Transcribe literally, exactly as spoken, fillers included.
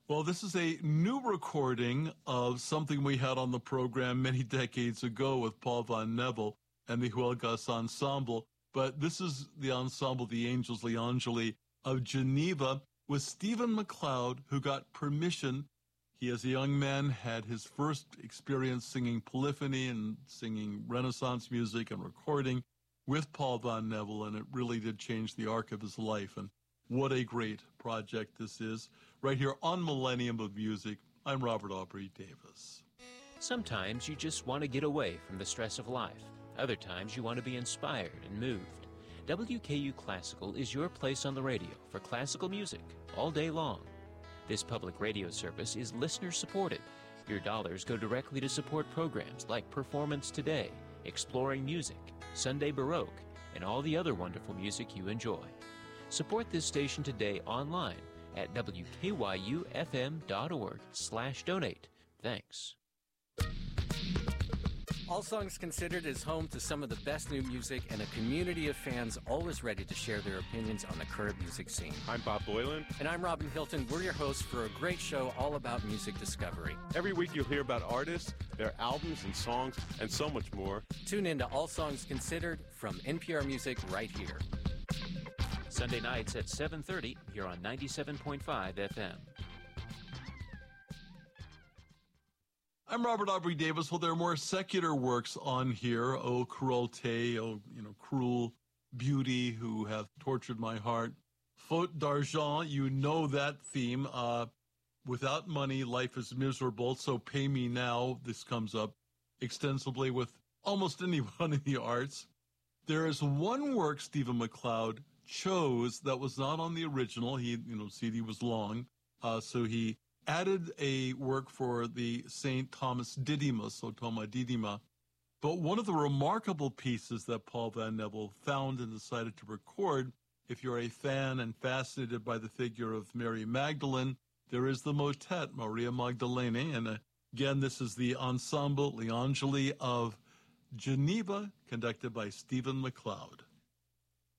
Well, this is a new recording of something we had on the program many decades ago with Paul Van Neville and the Huelgas Ensemble. But this is the ensemble, the Angels Leangeli of Geneva, with Stephen MacLeod, who got permission. He, as a young man, had his first experience singing polyphony and singing Renaissance music and recording with Paul Van Neville, and it really did change the arc of his life. And what a great project this is. Right here on Millennium of Music, I'm Robert Aubrey Davis. Sometimes you just want to get away from the stress of life. Other times you want to be inspired and moved. W K U Classical is your place on the radio for classical music all day long. This public radio service is listener-supported. Your dollars go directly to support programs like Performance Today, Exploring Music, Sunday Baroque, and all the other wonderful music you enjoy. Support this station today online at W K Y U F M dot org slash donate. Thanks. All Songs Considered is home to some of the best new music and a community of fans always ready to share their opinions on the current music scene. I'm Bob Boylan. And I'm Robin Hilton. We're your hosts for a great show all about music discovery. Every week you'll hear about artists, their albums and songs, and so much more. Tune in to All Songs Considered from N P R Music right here. Sunday nights at seven thirty here on ninety-seven point five F M. I'm Robert Aubrey Davis. Well, there are more secular works on here. Oh, cruelté, oh, you know, cruel beauty, who hath tortured my heart. Faute d'argent, you know that theme. Uh, without money, life is miserable, so pay me now. This comes up extensively with almost anyone in the arts. There is one work Stephen MacLeod chose that was not on the original. He, you know, C D was long, uh, so he added a work for the Saint Thomas Didymus, so Toma Didyma. But one of the remarkable pieces that Paul Van Neville found and decided to record, if you're a fan and fascinated by the figure of Mary Magdalene, there is the motet, Maria Magdalene. And uh, again, this is the Ensemble Leangeli of Geneva, conducted by Stephen MacLeod.